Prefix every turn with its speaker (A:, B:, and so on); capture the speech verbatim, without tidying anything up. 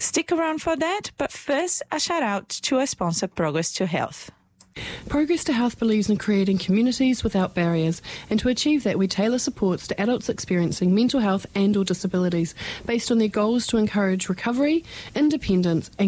A: Stick around for that, but first a shout out to our sponsor Progress to Health.
B: Progress to Health believes in creating communities without barriers, and to achieve that we tailor supports to adults experiencing mental health and or disabilities based on their goals to encourage recovery, independence and